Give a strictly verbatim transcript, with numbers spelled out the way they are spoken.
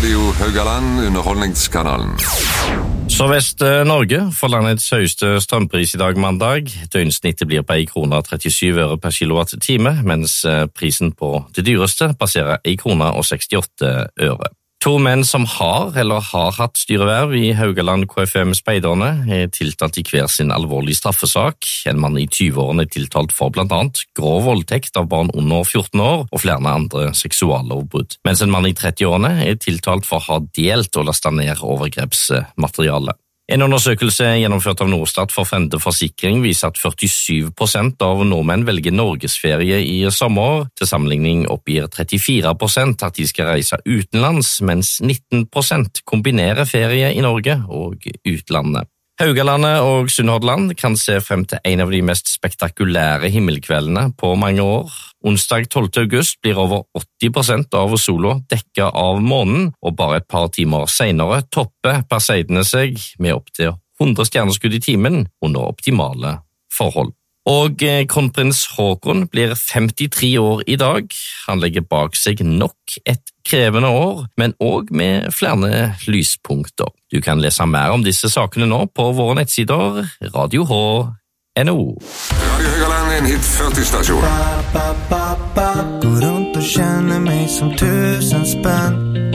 Radio Haugaland, underholdningskanalen. Sørvest-Norge får landets høyeste strømpris i dag mandag. Døgnsnittet blir på en krone og trettisju øre per kilowatt-time, mens prisen på det dyreste passerer en krone og sekstiåtte øre. To menn som har eller har hatt styreverv i Haugaland K F M Speiderne er tiltalt i hver sin alvorlige straffesak. En mann i tyve-årene er tiltalt for blant annet grov voldtekt av barn under fjorten år og flere andre seksuallovbrudd, mens en mann i tretti-årene er tiltalt for å ha delt og lastet ned overgrepsmateriale. En undersøkelse gjennomført av Norstat for Frende Forsikring viser at førtisju prosent av nordmenn velger norgesferie i sommer. Til sammenligning oppgir trettifire prosent at de skal reise utenlands, mens nitten prosent kombinerer ferie i Norge og utlandet. Haugalandet og Sunnhordland kan se frem til en av de mest spektakulære himmelkveldene på mange år. Onsdag tolvte august blir over åtti prosent av sola dekket av månen, og bare et par timer senere topper Perseidene seg med opp til hundre stjerneskudd i timen under optimale forhold. Og kronprins Haakon blir femtitre år i dag. Han legger bak seg nok et krevende år, men også med flere lyspunkter. Du kan lese mer om disse sakene nå på våre nettsider radio h punktum no. Radio Haugaland er en hit førti-stasjon. Går rundt og kjenner meg som tusen spenn.